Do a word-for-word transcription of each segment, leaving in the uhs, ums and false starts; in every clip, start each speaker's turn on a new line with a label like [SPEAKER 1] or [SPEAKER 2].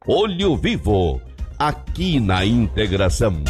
[SPEAKER 1] Olho Vivo, aqui na Integração.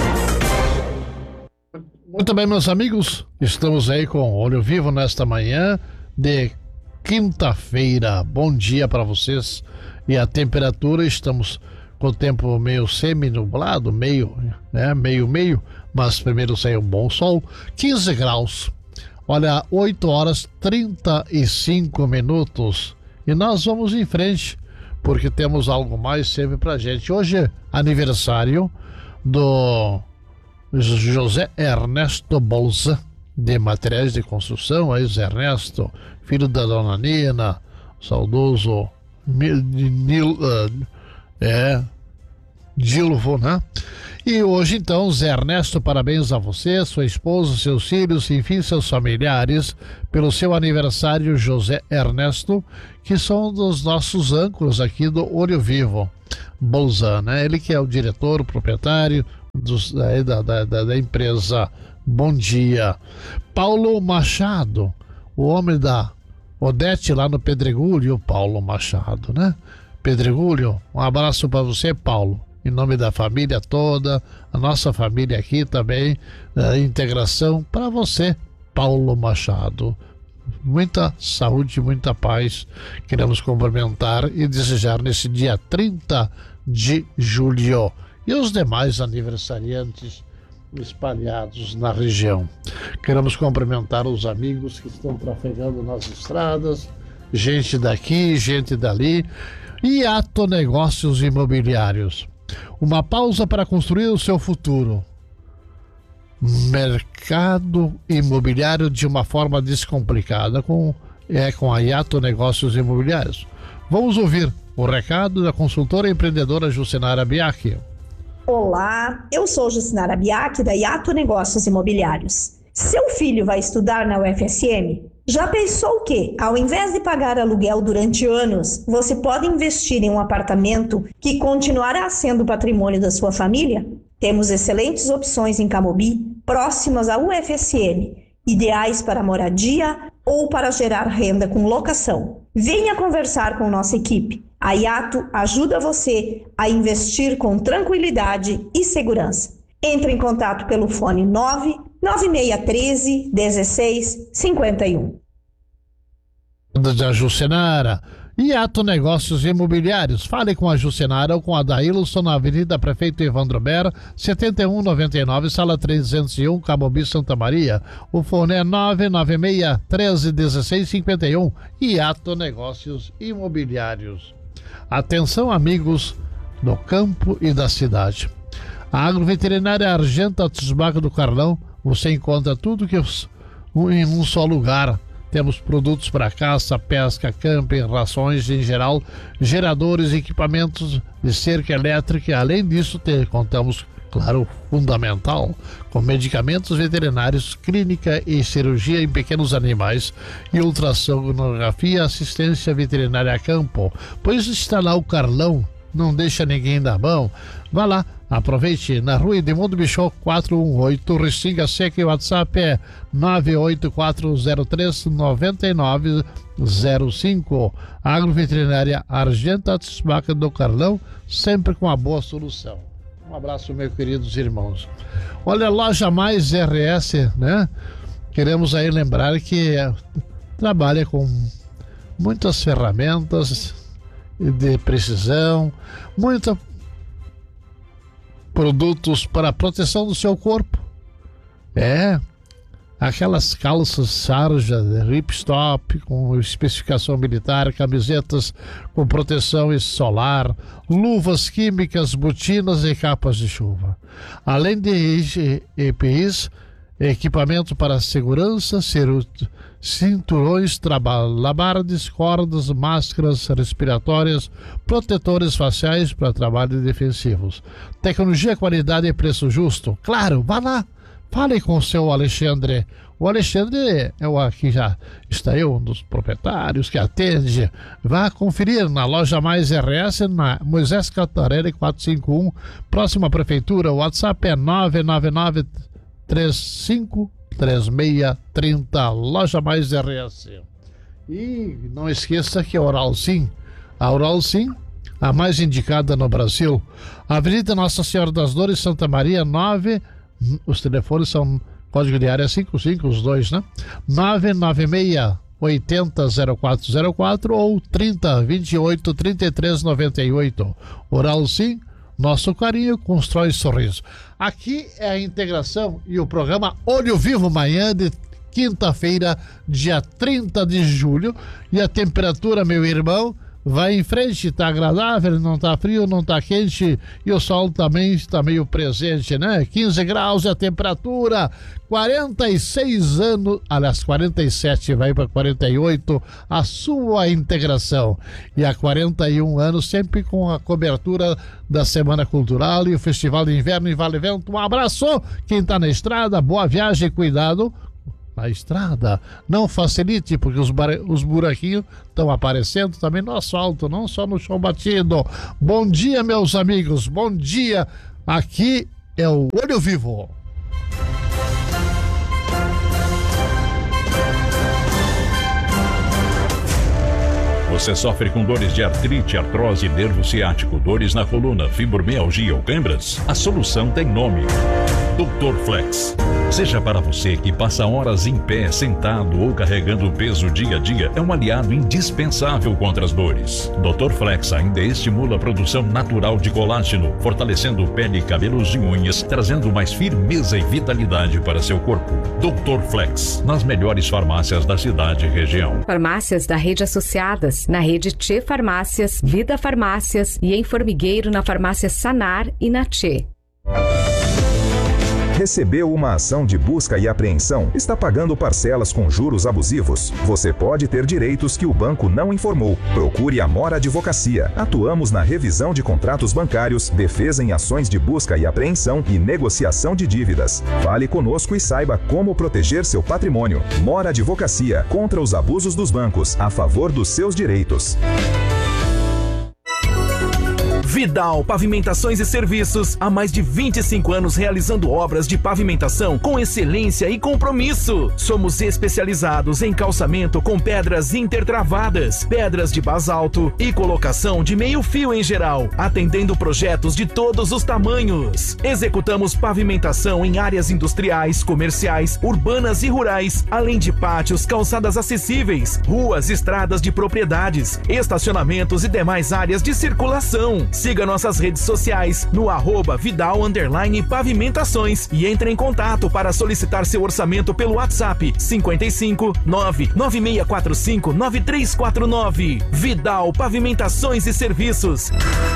[SPEAKER 2] Muito bem, meus amigos, estamos aí com Olho Vivo nesta manhã de quinta-feira. Bom dia para vocês. E a temperatura, estamos com o tempo meio semi-nublado, meio, né, meio, meio, mas primeiro saiu um bom sol, quinze graus. Olha, oito horas trinta e cinco minutos. E nós vamos em frente, porque temos algo mais sempre pra gente. Hoje é aniversário do José Ernesto Bolsa, de materiais de construção, aí Zé Ernesto, filho da dona Nina, saudoso Nil, uh, é, Dilvo, né? E hoje então, Zé Ernesto, parabéns a você, sua esposa, seus filhos, enfim, seus familiares, pelo seu aniversário, José Ernesto, que são dos nossos âncoras aqui do Olho Vivo, Bolsa, né? Ele que é o diretor, o proprietário dos, da, da, da, da empresa Bom Dia. Paulo Machado, o homem da Odete lá no Pedregulho, Paulo Machado, né? Pedregulho, um abraço para você, Paulo, em nome da família toda, a nossa família aqui também, a integração para você, Paulo Machado. Muita saúde, muita paz. Queremos cumprimentar e desejar nesse dia trinta de julho. E os demais aniversariantes espalhados na região. Queremos cumprimentar os amigos que estão trafegando nas estradas, gente daqui, gente dali. E Ato Negócios Imobiliários. Uma pausa para construir o seu futuro. Mercado imobiliário de uma forma descomplicada com, é com a Iato Negócios Imobiliários. Vamos ouvir o recado da consultora empreendedora Jucenara Biaki.
[SPEAKER 3] Olá, eu sou Jucenara Biaki da Iato Negócios Imobiliários. Seu filho vai estudar na U F S M? Já pensou que, ao invés de pagar aluguel durante anos, você pode investir em um apartamento que continuará sendo patrimônio da sua família? Temos excelentes opções em Camobi, próximas à U F S M, ideais para moradia ou para gerar renda com locação. Venha conversar com nossa equipe. A Iato ajuda você a investir com tranquilidade e segurança. Entre em contato pelo fone nove nove seis um três, um seis cinco um.
[SPEAKER 2] Da Jucenara. Iato Negócios Imobiliários. Fale com a Jucenara ou com a Daílson na Avenida Prefeito Evandro Ber, setenta e um noventa e nove, sala trezentos e um, Camobi, Santa Maria. O fone é nove nove seis um três, um seis cinco um. Iato Negócios Imobiliários. Atenção, amigos do campo e da cidade. A Agroveterinária Argenta Tisbaca do Carlão, você encontra tudo que em um só lugar. Temos produtos para caça, pesca, camping, rações em geral, geradores, equipamentos de cerca elétrica. Além disso, te, contamos, claro, fundamental, com medicamentos veterinários, clínica e cirurgia em pequenos animais e ultrassonografia e assistência veterinária a campo. Pois está lá o Carlão, não deixa ninguém na mão. Vá lá, aproveite, na rua Edmundo Bichot quatrocentos e dezoito, Restinga Seca, e o WhatsApp é nove oito quatro zero três nove nove zero cinco. Agroveterinária Argenta Tisbaca do Carlão, sempre com a boa solução. Um abraço, meus queridos irmãos. Olha, Loja Mais R S, né? Queremos aí lembrar que é, trabalha com muitas ferramentas de precisão, muitos produtos para a proteção do seu corpo. É, aquelas calças sarja, ripstop, com especificação militar, camisetas com proteção solar, luvas químicas, botinas e capas de chuva. Além de E P Is, equipamento para segurança, cinturões, labardes, cordas, máscaras respiratórias, protetores faciais para trabalhos defensivos. Tecnologia, qualidade e preço justo. Claro, vá lá, fale com o seu Alexandre. O Alexandre é o aqui já está eu, um dos proprietários que atende. Vá conferir na Loja Mais R S, na Moisés Catarelli quatrocentos e cinquenta e um, próxima à prefeitura. O WhatsApp é nove nove nove três cinco três seis três zero, Loja Mais R S. E não esqueça que a Oral Sim, a Oral Sim a mais indicada no Brasil. Avenida Nossa Senhora das Dores, Santa Maria, nove, os telefones são, código de área cinco cinco, os dois, né? nove nove seis oitenta zero quatro zero quatro ou trinta, vinte e oito, trinta e três, noventa e oito. Oral Sim, nosso carinho constrói sorriso. Aqui é a integração e o programa Olho Vivo, manhã de quinta-feira, dia trinta de julho, e a temperatura, meu irmão, vai em frente, tá agradável, não tá frio, não tá quente, e o sol também está meio presente, né? quinze graus é a temperatura, quarenta e seis anos, aliás, quarenta e sete, vai para quarenta e oito, a sua integração. E há quarenta e um anos, sempre com a cobertura da Semana Cultural e o Festival de Inverno em Vale Vento. Um abraço, quem tá na estrada, boa viagem, cuidado na estrada, não facilite, porque os, os buraquinhos estão aparecendo também no asfalto, não só no chão batido. Bom dia, meus amigos, bom dia, aqui é o Olho Vivo.
[SPEAKER 4] Você sofre com dores de artrite, artrose, nervo ciático, dores na coluna, fibromialgia ou câimbras? A solução tem nome: doutor Flex. Seja para você que passa horas em pé, sentado ou carregando peso dia a dia, é um aliado indispensável contra as dores. doutor Flex ainda estimula a produção natural de colágeno, fortalecendo pele, cabelos e unhas, trazendo mais firmeza e vitalidade para seu corpo. doutor Flex, nas melhores farmácias da cidade e região.
[SPEAKER 5] Farmácias da rede associadas, na rede Tchê Farmácias, Vida Farmácias e em Formigueiro na farmácia Sanar e na Tchê.
[SPEAKER 6] Recebeu uma ação de busca e apreensão? Está pagando parcelas com juros abusivos? Você pode ter direitos que o banco não informou. Procure a Mora Advocacia. Atuamos na revisão de contratos bancários, defesa em ações de busca e apreensão e negociação de dívidas. Fale conosco e saiba como proteger seu patrimônio. Mora Advocacia, contra os abusos dos bancos, a favor dos seus direitos.
[SPEAKER 7] Vidal Pavimentações e Serviços, há mais de vinte e cinco anos realizando obras de pavimentação com excelência e compromisso. Somos especializados em calçamento com pedras intertravadas, pedras de basalto e colocação de meio fio em geral, atendendo projetos de todos os tamanhos. Executamos pavimentação em áreas industriais, comerciais, urbanas e rurais, além de pátios, calçadas acessíveis, ruas, estradas de propriedades, estacionamentos e demais áreas de circulação. Siga nossas redes sociais no arroba Vidal underline Pavimentações e entre em contato para solicitar seu orçamento pelo WhatsApp cinco cinco nove nove seis quatro cinco nove três quatro nove. Vidal Pavimentações e Serviços.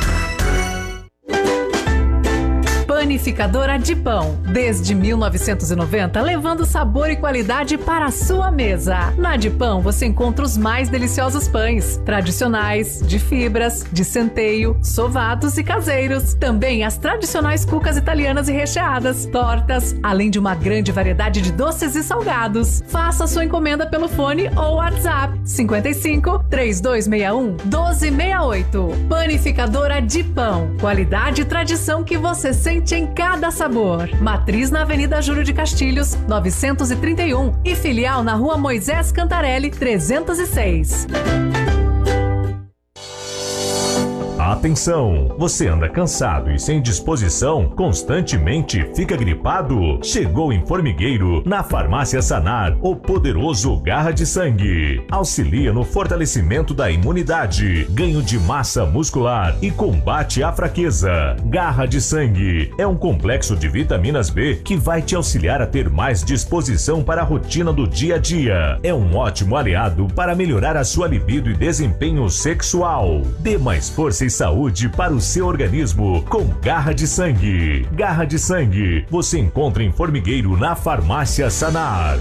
[SPEAKER 8] Panificadora de Pão, desde mil novecentos e noventa, levando sabor e qualidade para a sua mesa. Na de Pão você encontra os mais deliciosos pães, tradicionais, de fibras, de centeio, sovados e caseiros. Também as tradicionais cucas italianas e recheadas, tortas, além de uma grande variedade de doces e salgados. Faça sua encomenda pelo fone ou WhatsApp cinco cinco, três dois seis um, um dois seis oito. Panificadora de Pão, qualidade e tradição que você sente em cada sabor. Matriz na Avenida Júlio de Castilhos, novecentos e trinta e um e filial na Rua Moisés Cantarelli, trezentos e seis.
[SPEAKER 9] Atenção! Você anda cansado e sem disposição? Constantemente fica gripado? Chegou em Formigueiro, na Farmácia Sanar, o poderoso Garra de Sangue. Auxilia no fortalecimento da imunidade, ganho de massa muscular e combate à fraqueza. Garra de Sangue é um complexo de vitaminas B que vai te auxiliar a ter mais disposição para a rotina do dia a dia. É um ótimo aliado para melhorar a sua libido e desempenho sexual. Dê mais força e saúde para o seu organismo com Garra de Sangue. Garra de Sangue você encontra em Formigueiro na Farmácia Sanar.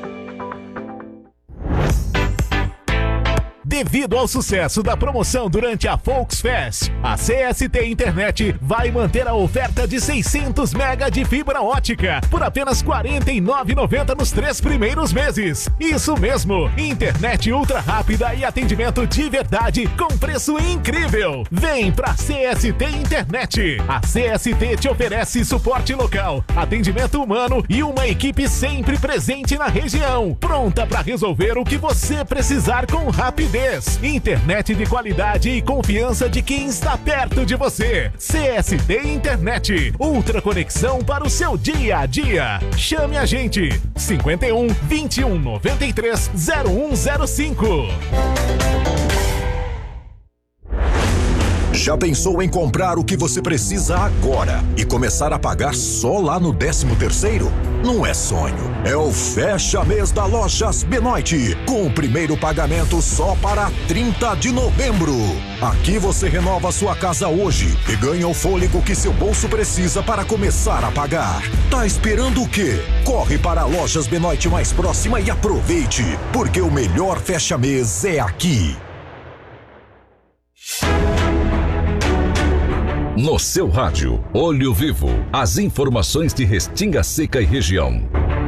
[SPEAKER 10] Devido ao sucesso da promoção durante a Volksfest, a C S T Internet vai manter a oferta de seiscentos mega de fibra ótica por apenas quarenta e nove reais e noventa centavos nos três primeiros meses. Isso mesmo, internet ultra rápida e atendimento de verdade com preço incrível. Vem pra C S T Internet. A C S T te oferece suporte local, atendimento humano e uma equipe sempre presente na região, pronta para resolver o que você precisar com rapidez. mês. Internet de qualidade e confiança de quem está perto de você. C S T Internet, ultra conexão para o seu dia a dia. Chame a gente, cinquenta e um, vinte e um, noventa e três, zero um zero cinco.
[SPEAKER 11] Já pensou em comprar o que você precisa agora e começar a pagar só lá no décimo terceiro? Não é sonho, é o Fecha Mês da Lojas Benoit, com o primeiro pagamento só para trinta de novembro. Aqui você renova sua casa hoje e ganha o fôlego que seu bolso precisa para começar a pagar. Tá esperando o quê? Corre para a Lojas Benoit mais próxima e aproveite, porque o melhor Fecha Mês é aqui.
[SPEAKER 4] No seu rádio, Olho Vivo, as informações de Restinga Seca e região.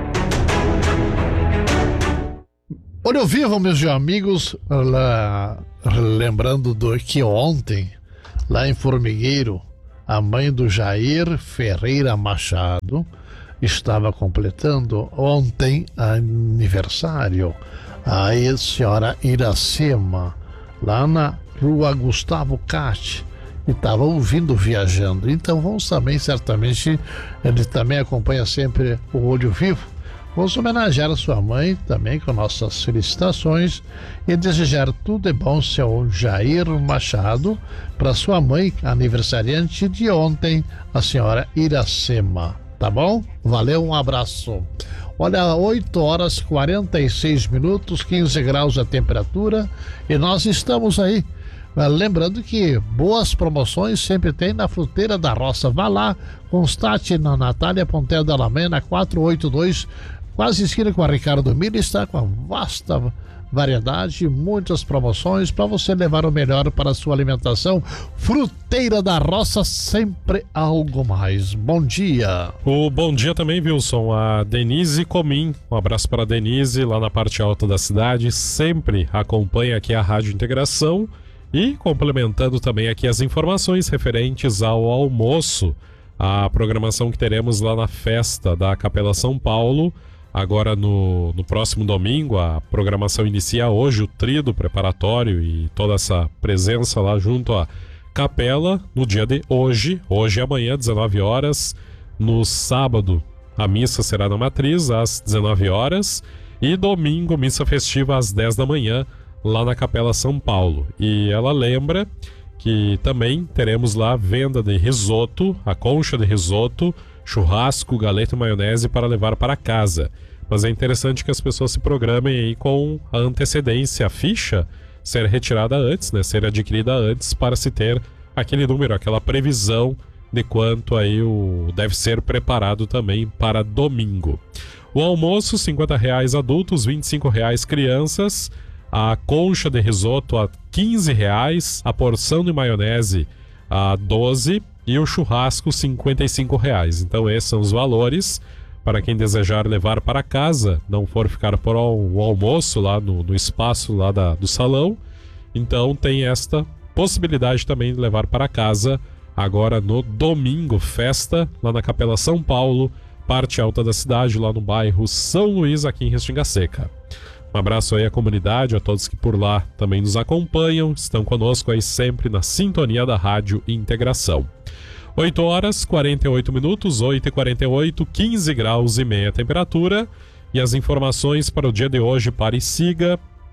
[SPEAKER 2] Olho Vivo, meus amigos, lá, lembrando do que ontem, lá em Formigueiro, a mãe do Jair Ferreira Machado estava completando ontem aniversário. A senhora Iracema, lá na rua Gustavo Cate, e estava ouvindo Viajando. Então vamos também, certamente, ele também acompanha sempre o Olho Vivo. Vamos homenagear a sua mãe também com nossas felicitações e desejar tudo de bom, seu Jair Machado, para sua mãe, aniversariante de ontem, a senhora Iracema. Tá bom? Valeu, um abraço. Olha, oito horas e quarenta e seis minutos, quinze graus a temperatura, e nós estamos aí. Lembrando que boas promoções sempre tem na Fruteira da Roça. Vá lá, constate na Natália Pontel da Alamena, quatrocentos e oitenta e dois, quase esquina com a Ricardo Milha. Está com a vasta variedade, muitas promoções para você levar o melhor para a sua alimentação. Fruteira da Roça, sempre algo mais. Bom dia.
[SPEAKER 12] O bom dia também, Wilson, a Denise Comim. Um abraço para a Denise, lá na parte alta da cidade. Sempre acompanha aqui a Rádio Integração. E complementando também aqui as informações referentes ao almoço, a programação que teremos lá na festa da Capela São Paulo, agora no, no próximo domingo. A programação inicia hoje, o tríduo preparatório e toda essa presença lá junto à capela no dia de hoje, hoje e amanhã, dezenove horas. No sábado, a missa será na Matriz, às dezenove horas, e domingo, missa festiva às dez da manhã, lá na Capela São Paulo. E ela lembra que também teremos lá venda de risoto, a concha de risoto, churrasco, galeta e maionese para levar para casa. Mas é interessante que as pessoas se programem aí com a antecedência, a ficha ser retirada antes, né, ser adquirida antes, para se ter aquele número, aquela previsão de quanto aí o deve ser preparado também para domingo. O almoço, cinquenta reais adultos, vinte e cinco reais crianças. A concha de risoto a quinze reais, a porção de maionese a doze e o churrasco cinquenta e cinco reais. Então esses são os valores para quem desejar levar para casa, não for ficar por o almoço lá no, no espaço lá da, do salão. Então tem esta possibilidade também de levar para casa agora no domingo, festa lá na Capela São Paulo, parte alta da cidade, lá no bairro São Luís, aqui em Restinga Seca. Um abraço aí à comunidade, a todos que por lá também nos acompanham, estão conosco aí sempre na sintonia da Rádio Integração. oito horas, quarenta e oito minutos, oito e quarenta e oito, quinze graus e meia temperatura. E as informações para o dia de hoje para Isiga,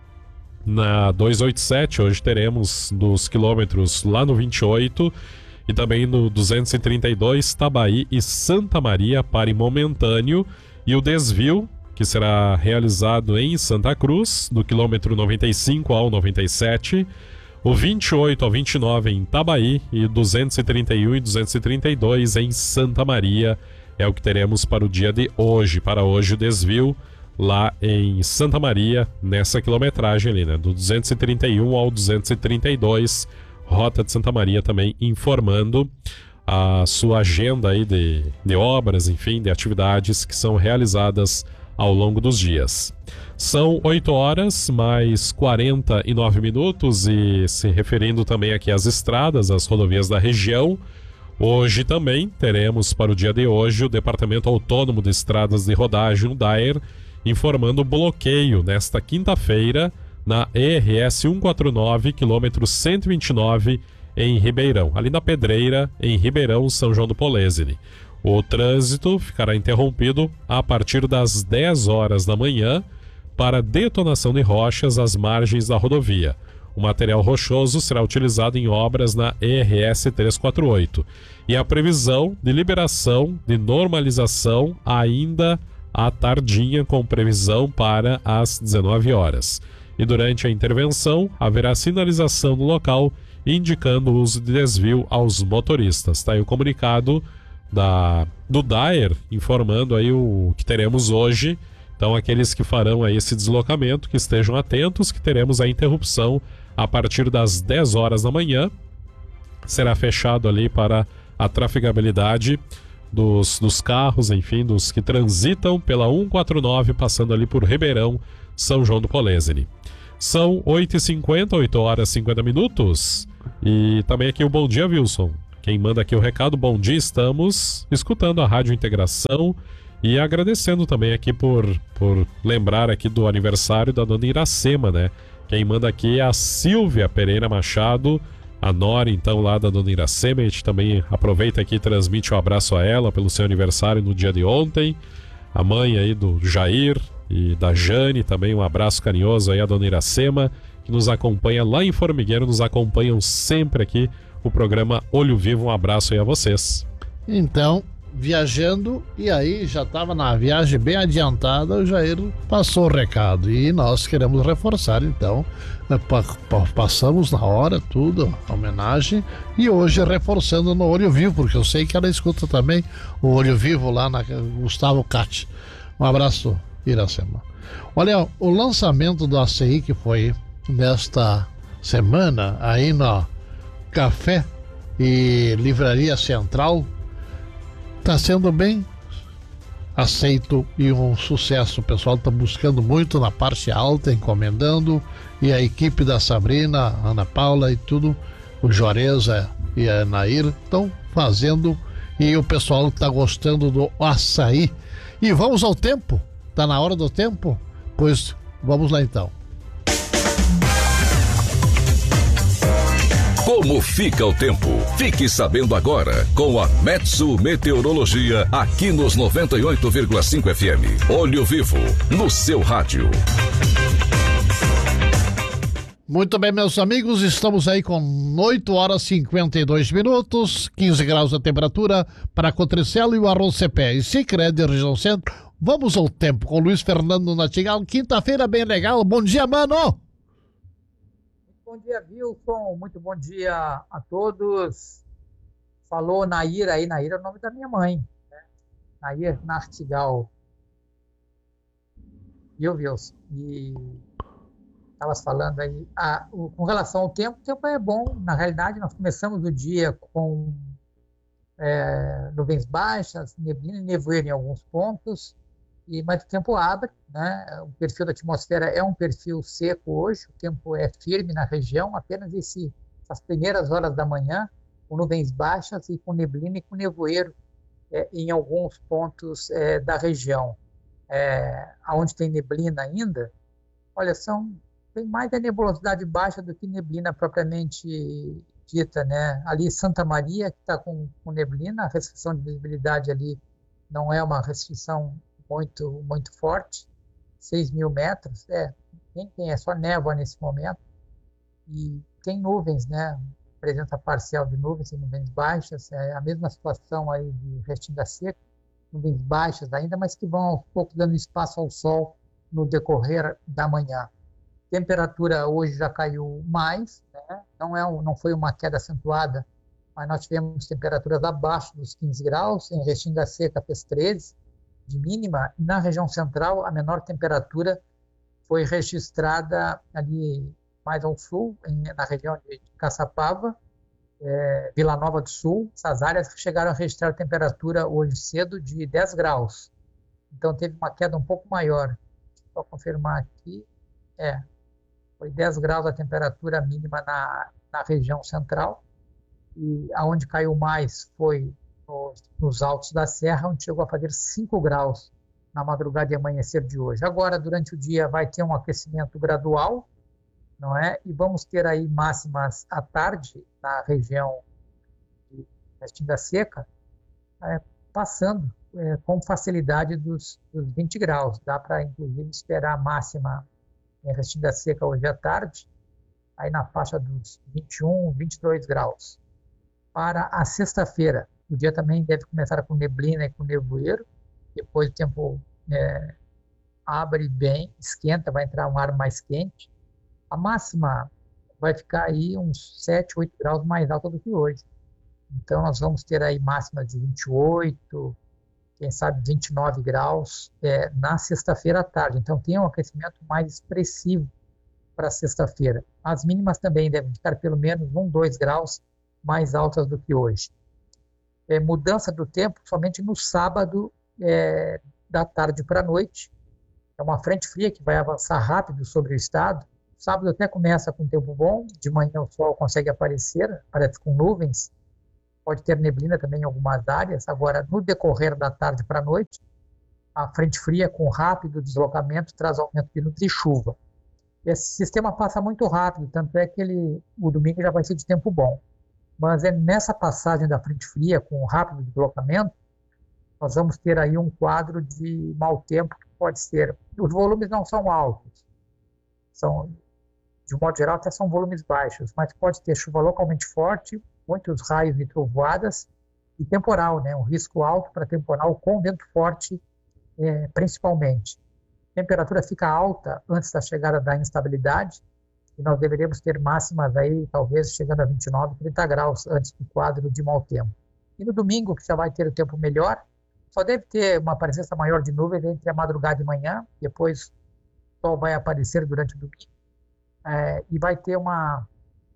[SPEAKER 12] na duzentos e oitenta e sete, hoje teremos dos quilômetros lá no vinte e oito e também no duzentos e trinta e dois, Tabaí e Santa Maria, pare momentâneo, e o desvio que será realizado em Santa Cruz, do quilômetro noventa e cinco ao noventa e sete, o vinte e oito ao vinte e nove em Tabaí e duzentos e trinta e um e duzentos e trinta e dois em Santa Maria. É o que teremos para o dia de hoje. Para hoje o desvio lá em Santa Maria, nessa quilometragem ali, né? Do duzentos e trinta e um ao duzentos e trinta e dois, Rota de Santa Maria também informando a sua agenda aí de, de obras, enfim, de atividades que são realizadas ao longo dos dias. São oito horas mais quarenta e nove minutos, e se referindo também aqui às estradas, às rodovias da região, hoje também teremos para o dia de hoje o Departamento Autônomo de Estradas de Rodagem, o D A E R, informando bloqueio nesta quinta-feira na E R S cento e quarenta e nove, quilômetro cento e vinte e nove, em Ribeirão, ali na Pedreira, em Ribeirão, São João do Polesine. O trânsito ficará interrompido a partir das dez horas da manhã para detonação de rochas às margens da rodovia. O material rochoso será utilizado em obras na E R S trezentos e quarenta e oito. E a previsão de liberação de normalização ainda à tardinha, com previsão para as dezenove horas. E durante a intervenção haverá sinalização no local indicando o uso de desvio aos motoristas. Está aí o comunicado da, do D A E R informando aí o que teremos hoje. Então aqueles que farão aí esse deslocamento, que estejam atentos, que teremos a interrupção a partir das dez horas da manhã. Será fechado ali para a trafegabilidade dos, dos carros, enfim, dos que transitam pela cento e quarenta e nove, passando ali por Ribeirão, São João do Polesine. São oito e cinquenta, oito horas e cinquenta minutos. E também aqui o bom dia, Wilson. Quem manda aqui o recado, bom dia, estamos escutando a Rádio Integração e agradecendo também aqui por, por lembrar aqui do aniversário da dona Iracema, né? Quem manda aqui é a Silvia Pereira Machado, a nora, então, lá da dona Iracema. A gente também aproveita aqui e transmite um abraço a ela pelo seu aniversário no dia de ontem. A mãe aí do Jair e da Jane, também um abraço carinhoso aí a dona Iracema, que nos acompanha lá em Formigueiro, nos acompanham sempre aqui o programa Olho Vivo. Um abraço aí a vocês.
[SPEAKER 2] Então, viajando, e aí já estava na viagem bem adiantada, o Jair passou o recado e nós queremos reforçar, então, né, pa, pa, passamos na hora tudo, a homenagem, e hoje reforçando no Olho Vivo, porque eu sei que ela escuta também o Olho Vivo lá na Gustavo Cati. Um abraço, Iracema. Olha, o lançamento do A C I que foi nesta semana aí no Café e Livraria Central está sendo bem aceito e um sucesso. O pessoal está buscando muito na parte alta, encomendando, e a equipe da Sabrina, a Ana Paula e tudo, o Joreza e a Nair estão fazendo, e o pessoal está gostando do açaí. E vamos ao tempo? Está na hora do tempo? Pois vamos lá então.
[SPEAKER 1] Como fica o tempo? Fique sabendo agora com a Metsu Meteorologia aqui nos noventa e oito vírgula cinco F M. Olho Vivo, no seu rádio.
[SPEAKER 2] Muito bem, meus amigos, estamos aí com oito horas e cinquenta e dois minutos, quinze graus a temperatura para Cotricelo e o Arroz Cepé. E Sicredi, região centro. Vamos ao tempo com Luiz Fernando Natigal. Quinta-feira bem legal. Bom dia, mano!
[SPEAKER 13] Bom dia, Wilson. Muito bom dia a todos. Falou Nair aí. Nair é o nome da minha mãe, né? Nair Nartigal. Viu, Wilson? E estavas falando aí. Ah, o, com relação ao tempo, o tempo é bom. Na realidade, nós começamos o dia com é, nuvens baixas, neblina e nevoeiro em alguns pontos. E, mas o tempo abre, né? O perfil da atmosfera é um perfil seco hoje, o tempo é firme na região, apenas esse, essas primeiras horas da manhã, com nuvens baixas e com neblina e com nevoeiro é, em alguns pontos é, da região. É, onde tem neblina ainda, olha, são, tem mais a nebulosidade baixa do que neblina propriamente dita, né? Ali Santa Maria, que está com, com neblina, a restrição de visibilidade ali não é uma restrição muito, muito forte, seis mil metros, é, tem, tem, é só névoa nesse momento, e tem nuvens, né, presença parcial de nuvens e nuvens baixas, é a mesma situação aí de Restinga Seca, nuvens baixas ainda, mas que vão aos poucos dando espaço ao sol no decorrer da manhã. Temperatura hoje já caiu mais, né, não, é um, não foi uma queda acentuada, mas nós tivemos temperaturas abaixo dos quinze graus, em Restinga Seca fez treze, de mínima, e na região central a menor temperatura foi registrada ali mais ao sul, em, na região de Caçapava, é, Vila Nova do Sul. Essas áreas chegaram a registrar temperatura hoje cedo de dez graus. Então teve uma queda um pouco maior. Só confirmar aqui, é, foi dez graus a temperatura mínima na, na região central, e aonde caiu mais foi Nos, nos altos da serra, onde chegou a fazer cinco graus na madrugada e amanhecer de hoje. Agora, durante o dia, vai ter um aquecimento gradual, não é? E vamos ter aí máximas à tarde na região de Restinga Seca, é, passando é, com facilidade dos, dos vinte graus. Dá para, inclusive, esperar a máxima em Restinga Seca hoje à tarde, aí na faixa dos vinte e um, vinte e dois graus. Para a sexta-feira, o dia também deve começar com neblina e com nevoeiro, depois o tempo é, abre bem, esquenta, vai entrar um ar mais quente. A máxima vai ficar aí uns sete, oito graus mais alta do que hoje. Então nós vamos ter aí máximas de vinte e oito, quem sabe vinte e nove graus é, na sexta-feira à tarde. Então tem um aquecimento mais expressivo para sexta-feira. As mínimas também devem ficar pelo menos um, dois graus mais altas do que hoje. É, mudança do tempo somente no sábado é, da tarde para a noite. É uma frente fria que vai avançar rápido sobre o estado. Sábado até começa com tempo bom, de manhã o sol consegue aparecer, aparece com nuvens, pode ter neblina também em algumas áreas. Agora, no decorrer da tarde para a noite, a frente fria com rápido deslocamento traz aumento de nuvens e chuva. Esse sistema passa muito rápido, tanto é que ele, o domingo já vai ser de tempo bom. Mas é nessa passagem da frente fria com rápido deslocamento, nós vamos ter aí um quadro de mau tempo que pode ser... Os volumes não são altos, são... de um modo geral, até são volumes baixos, mas pode ter chuva localmente forte, muitos raios e trovoadas, e temporal, né? Um risco alto para temporal com vento forte, é, principalmente. A temperatura fica alta antes da chegada da instabilidade, e nós deveríamos ter máximas aí, talvez chegando a vinte e nove, trinta graus antes do quadro de mau tempo. E no domingo, que já vai ter o tempo melhor, só deve ter uma presença maior de nuvens entre a madrugada e manhã, depois o sol vai aparecer durante o domingo, É, e vai ter uma,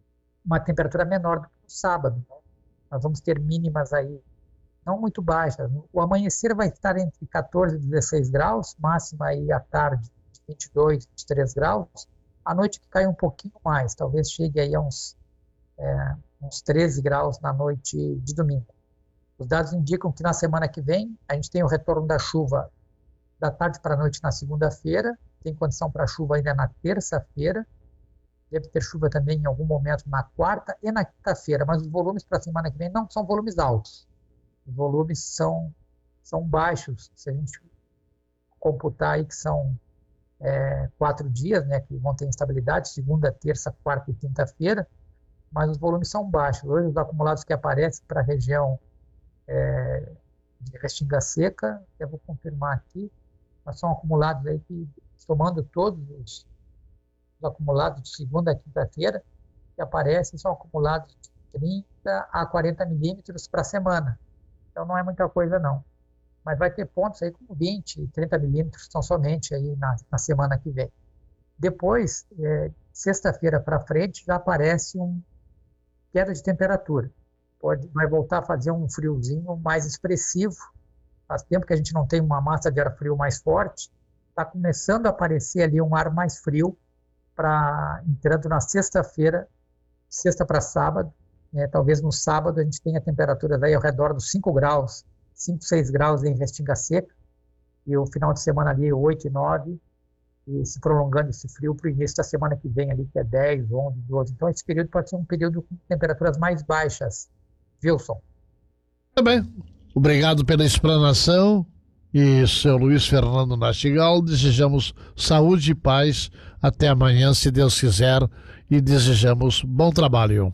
[SPEAKER 13] uma temperatura menor do que no sábado. Né? Nós vamos ter mínimas aí, não muito baixas. O amanhecer vai estar entre catorze e dezesseis graus, máxima aí à tarde de vinte e dois, vinte e três graus. À noite que cai um pouquinho mais, talvez chegue aí a uns, é, uns treze graus na noite de domingo. Os dados indicam que na semana que vem a gente tem o retorno da chuva da tarde para a noite na segunda-feira, tem condição para chuva ainda na terça-feira, deve ter chuva também em algum momento na quarta e na quinta-feira, mas os volumes para a semana que vem não são volumes altos. Os volumes são, são baixos, se a gente computar aí que são é, quatro dias, né, que vão ter instabilidade, segunda, terça, quarta e quinta-feira, mas os volumes são baixos. Hoje os acumulados que aparecem para a região é, de Restinga Seca, eu vou confirmar aqui, mas são acumulados aí que, somando todos os Os acumulados de segunda a quinta-feira que aparecem são acumulados de trinta a quarenta milímetros para a semana. Então não é muita coisa não. Mas vai ter pontos aí com vinte, trinta milímetros tão somente aí na, na semana que vem. Depois, é, sexta-feira para frente, já aparece uma queda de temperatura. Pode, vai voltar a fazer um friozinho mais expressivo. Faz tempo que a gente não tem uma massa de ar frio mais forte. Está começando a aparecer ali um ar mais frio, Pra, entrando na sexta-feira, sexta para sábado, né, talvez no sábado a gente tenha temperaturas aí ao redor dos cinco graus, cinco, seis graus em Restinga Seca, e o final de semana ali oito e nove, e se prolongando esse frio para o início da semana que vem ali, que é dez, onze, doze. Então esse período pode ser um período com temperaturas mais baixas. Wilson.
[SPEAKER 2] Muito bem, obrigado pela explanação. E seu Luiz Fernando Nastigal, desejamos saúde e paz até amanhã, se Deus quiser, e desejamos bom trabalho.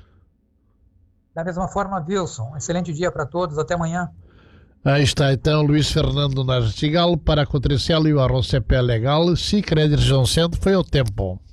[SPEAKER 13] Da mesma forma, Wilson, excelente dia para todos, até amanhã.
[SPEAKER 2] Aí está então Luiz Fernando Nastigal para a Cotricelo e o Arroz C P Legal, Sicredi Região Centro, foi o tempo.